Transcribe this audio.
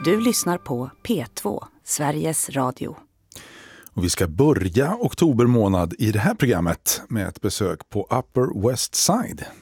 Du lyssnar på P2, Sveriges Radio. Och vi ska börja oktober månad i det här programmet med ett besök på Upper West Side.